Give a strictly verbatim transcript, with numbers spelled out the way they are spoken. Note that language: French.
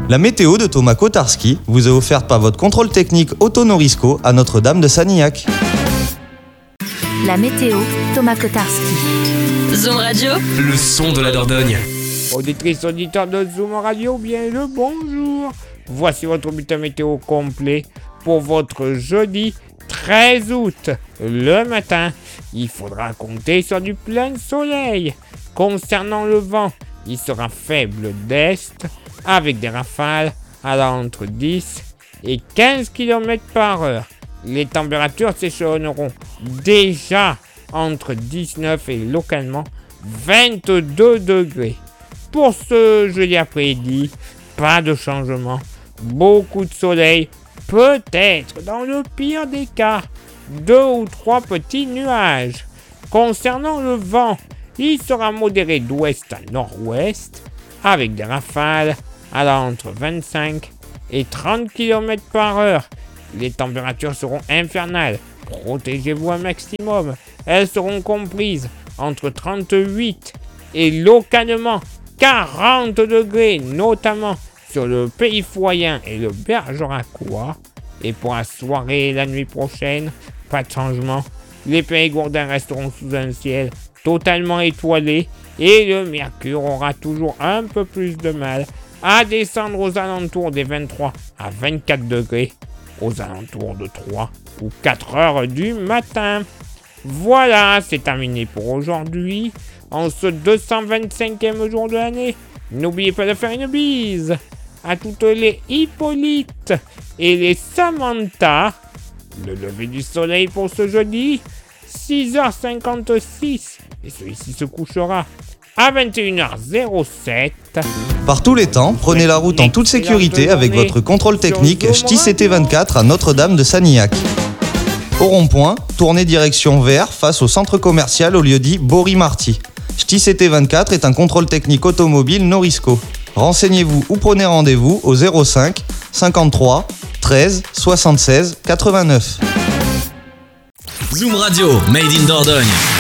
La météo de Thomas Kotarski vous est offerte par votre contrôle technique Auto Norisco à Notre-Dame de Sanilhac. La météo, Thomas Kotarski. Zoom Radio, le son de la Dordogne. Auditrices, auditeurs de Zoom Radio, bien le bonjour. Voici votre bulletin météo complet pour votre jeudi treize août. Le matin, il faudra compter sur du plein soleil. Concernant le vent, il sera faible d'est avec des rafales allant entre dix et quinze kilomètres par heure. Les températures s'échelonneront déjà entre dix-neuf et localement vingt-deux degrés. Pour ce jeudi après-midi, pas de changement, beaucoup de soleil, peut-être dans le pire des cas, deux ou trois petits nuages. Concernant le vent, il sera modéré d'ouest à nord-ouest avec des rafales allant entre vingt-cinq et trente kilomètres par heure. Les températures seront infernales, protégez-vous un maximum. Elles seront comprises entre trente-huit et localement quarante degrés, notamment sur le Pays Foyen et le Bergeracois. Et pour la soirée et la nuit prochaine, pas de changement. Les Périgourdins resteront sous un ciel totalement étoilé et le mercure aura toujours un peu plus de mal à descendre aux alentours des vingt-trois à vingt-quatre degrés, aux alentours de trois ou quatre heures du matin. Voilà, c'est terminé pour aujourd'hui. En ce deux cent vingt-cinquième jour de l'année, n'oubliez pas de faire une bise à toutes les Hippolytes et les Samantha. Le lever du soleil pour ce jeudi, six heures cinquante-six, et celui-ci se couchera à vingt et une heures sept. Par tous les temps, prenez la route en toute sécurité avec votre contrôle technique Ch'ti C T vingt-quatre à Notre-Dame de Sanilhac. Au rond-point, tournez direction vers face au centre commercial au lieu-dit Bory-Marty. Ch'ti C T vingt-quatre est un contrôle technique automobile Norisco. Renseignez-vous ou prenez rendez-vous au zéro cinq cinquante-trois treize soixante-seize quatre-vingt-neuf. Zoom Radio, Made in Dordogne.